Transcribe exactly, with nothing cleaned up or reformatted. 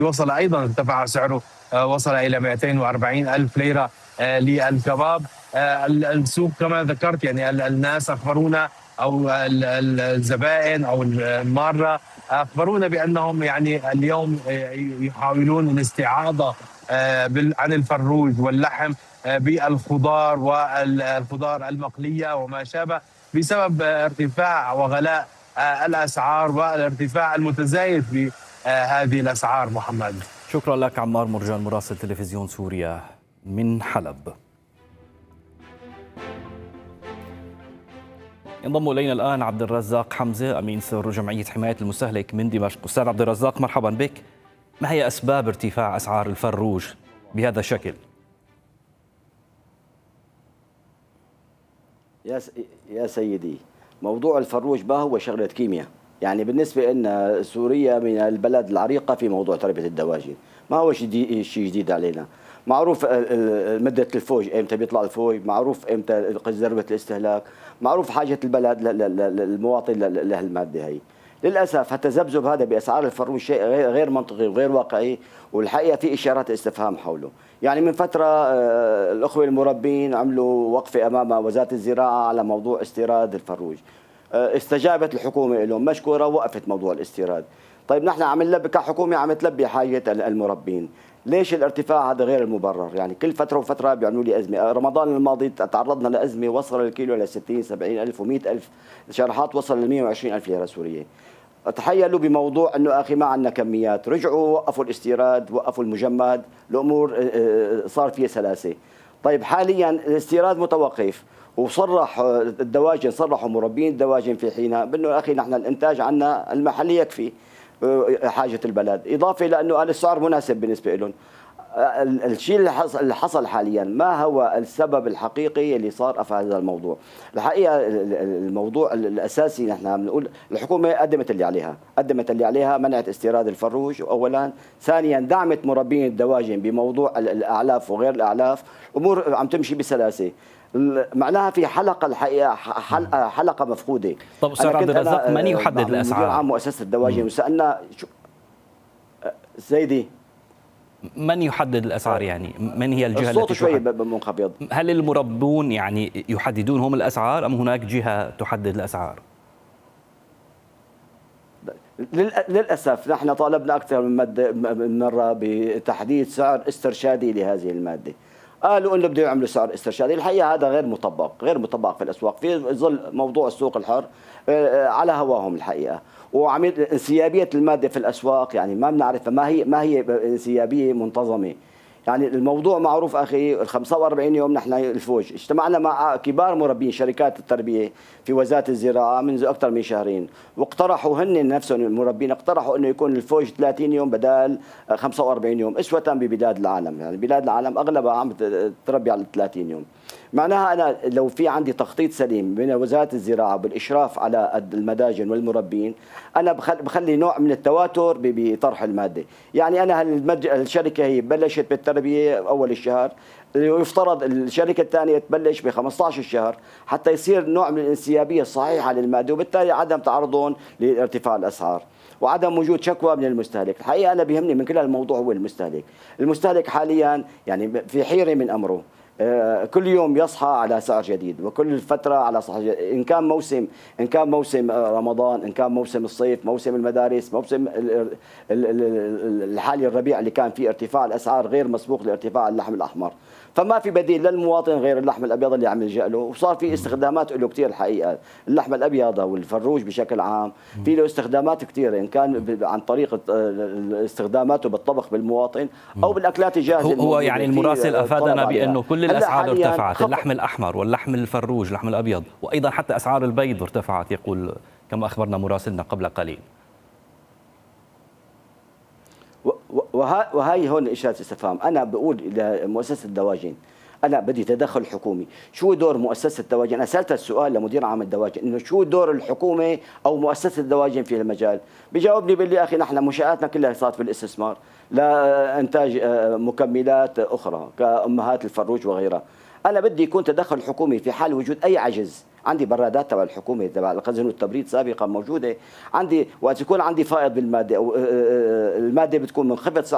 وصل أيضا ارتفع سعره، وصل إلى مئتين وأربعين ألف ليرة للكباب. السوق كما ذكرت يعني الناس أخبرونا أو الزبائن أو المارة أخبرونا بأنهم يعني اليوم يحاولون الاستعاضة عن الفروج واللحم بالخضار والخضار المقلية وما شابه، بسبب ارتفاع وغلاء الأسعار والارتفاع المتزايد في هذه الأسعار. محمد، شكرا لك عمار مرجان مراسل تلفزيون سوريا من حلب. ينضم إلينا الآن عبد الرزاق حمزة أمين سر جمعية حماية المستهلك من دمشق. أستاذ عبد الرزاق مرحبا بك. ما هي أسباب ارتفاع أسعار الفروج بهذا الشكل؟ يا يا سيدي، موضوع الفروج ما هو شغلة كيمياء. يعني بالنسبة لنا سوريا من البلد العريقة في موضوع تربية الدواجن، ما هو شيء جديد علينا. معروف مدة الفوج، امتى بيطلع الفوج، معروف امتى ضربة الاستهلاك، معروف حاجة البلد للمواطن لهالمادة هي. للأسف التذبذب هذا بأسعار الفروج شيء غير منطقي وغير واقعي، والحقيقة في إشارات استفهام حوله. يعني من فترة الأخوة المربين عملوا وقفة أمام وزارة الزراعة على موضوع استيراد الفروج. استجابت الحكومة لهم مشكورة، وقفت موضوع الاستيراد. طيب نحن عم نلبي كحكومة، عم تلبي حاجة المربين. ليش الارتفاع هذا غير المبرر؟ يعني كل فترة وفترة بيعملوا لي أزمة. رمضان الماضي تعرضنا لأزمة وصل الكيلو إلى ستين سبعين ألف ومئة ألف، شرحات وصل ل مئة وعشرين ألف ليرة سورية. تحيلوا بموضوع انه اخي ما عندنا كميات، رجعوا وقفوا الاستيراد، وقفوا المجمد، الامور صار فيها سلاسه. طيب حاليا الاستيراد متوقف، وصرح الدواجن، صرحوا مربين الدواجن في حينها بانه اخي نحن الانتاج عندنا المحلي يكفي حاجه البلد، اضافه لانه السعر مناسب بالنسبه لهم. الشيء اللي حصل حاليا ما هو السبب الحقيقي اللي صار في هذا الموضوع؟ الحقيقه الموضوع الاساسي نحن عم نقول الحكومه قدمت اللي عليها، قدمت اللي عليها، منعت استيراد الفروج اولا، ثانيا دعمت مربين الدواجن بموضوع الاعلاف وغير الاعلاف، امور عم تمشي بسلاسه. معناها في حلقه الحقيقه حلقه مفقوده. طب استاذ عبد الرزاق، من يحدد الاسعار؟ مدير عام مؤسسه الدواجن وسالنا شو سيدي من يحدد الاسعار؟ يعني من هي الجهه الصوت التي شوي منخفض. هل المربون يعني يحددون هم الاسعار ام هناك جهه تحدد الاسعار؟ للاسف نحن طالبنا اكثر من مره بتحديد سعر استرشادي لهذه الماده. قالوا انه بده يعملوا سعر استرشادي، الحقيقه هذا غير مطبق، غير مطبق في الاسواق، في ظل موضوع السوق الحر على هواهم الحقيقه، وعمليه انسيابيه الماده في الاسواق يعني ما بنعرف، ما هي ما هي انسيابيه منتظمه. يعني الموضوع معروف اخي، ال خمسة وأربعين يوم نحن الفوج اجتمعنا مع كبار مربين شركات التربيه في وزاره الزراعه منذ اكثر من شهرين، واقترحوا هن نفسهم المربين اقترحوا انه يكون الفوج ثلاثين يوم بدل خمسة وأربعين يوم، اسوه ببلاد العالم. يعني بلاد العالم اغلبها عم تربي على ثلاثين يوم. معناها انا لو في عندي تخطيط سليم من وزاره الزراعه بالاشراف على المداجن والمربين، انا بخلي نوع من التواتر بطرح الماده. يعني انا الشركه هي بلشت بالتربيه اول الشهر، يفترض الشركه الثانيه تبلش ب خمسة عشر الشهر حتى يصير نوع من الانسيابيه الصحيحه للماده، وبالتالي عدم تعرضهم لارتفاع الاسعار وعدم وجود شكوى من المستهلك. الحقيقه انا بيهمني من كل هالموضوع هو المستهلك. المستهلك حاليا يعني في حيره من امره، كل يوم يصحى على سعر جديد، وكل فترة على سعر جديد. إن كان موسم إن كان موسم رمضان، إن كان موسم الصيف، موسم المدارس، موسم الحالي الربيع اللي كان فيه ارتفاع الأسعار غير مسبوق لارتفاع اللحم الأحمر. فما في بديل للمواطن غير اللحم الأبيض اللي عم يلجأ له، وصار في استخدامات له كثير الحقيقة. اللحم الأبيض والفروج بشكل عام في له استخدامات كثيرة، إن كان عن طريق استخداماته بالطبخ بالمواطن أو بالأكلات الجاهزة. هو يعني المراسل أفادنا بأنه كل الأسعار ارتفعت، اللحم الأحمر واللحم الفروج، اللحم الأبيض، وأيضا حتى أسعار البيض ارتفعت يقول كما أخبرنا مراسلنا قبل قليل. وهي هون إشارة استفهام. أنا بقول لمؤسسة الدواجن أنا بدي تدخل حكومي. شو دور مؤسسة الدواجن؟ أنا سألت السؤال لمدير عام الدواجن إنه شو دور الحكومة أو مؤسسة الدواجن في المجال؟ بيجاوبني بيقول لي أخي نحن منشآتنا كلها صارت في الاستثمار لإنتاج مكملات أخرى كأمهات الفروج وغيرها. أنا بدي يكون تدخل حكومي في حال وجود أي عجز. عندي برادات تبع الحكومه تبع الخزن والتبريد سابقا موجوده عندي، وقت يكون عندي فائض بالماده او الماده بتكون منخفض